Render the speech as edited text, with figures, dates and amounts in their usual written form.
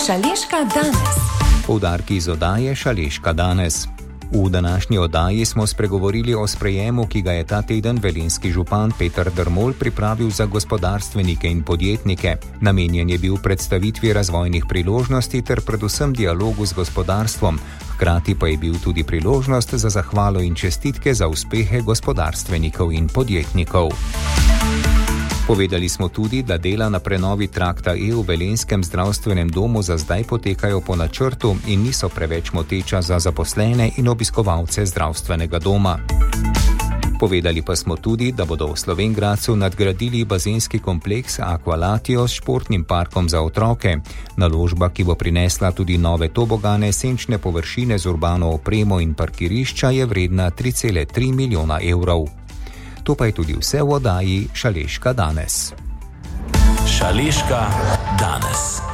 Šaleška danes. Poudarki iz oddaje Šaleška danes. V današnji oddaji smo spregovorili o sprejemu, ki ga je ta teden velenjski župan Peter Dermol pripravil za gospodarstvenike in podjetnike. Namenjen je bil predstavitvi razvojnih priložnosti ter predvsem dialogu z gospodarstvom. Hkrati pa je bil tudi priložnost za zahvalo in čestitke za uspehe gospodarstvenikov in podjetnikov. Povedali smo tudi, da dela na prenovi trakta E v velenjskem zdravstvenem domu za zdaj potekajo po načrtu in niso preveč moteča za zaposlene in obiskovalce zdravstvenega doma. Povedali pa smo tudi, da bodo v Slovenj Gradcu nadgradili bazenski kompleks Aqualatio s športnim parkom za otroke. Naložba, ki bo prinesla tudi nove tobogane, senčne površine z urbano opremo in parkirišča, je vredna 3,3 milijona evrov. To pa je tudi vse v oddaji Šaleška danes. Šaleška danes.